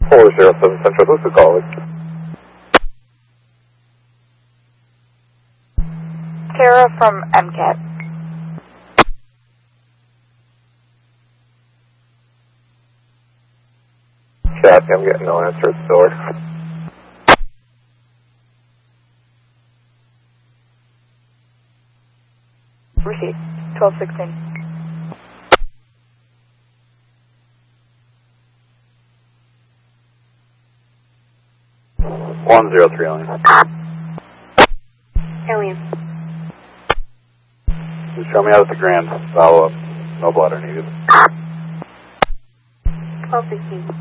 407 Central, who's the caller? Tara from MCAT. Copy, I'm getting no answer at the door. Receipt, 1216. Alien. Alien. Just show me out at the Grand. Follow up. No bladder needed. 1216.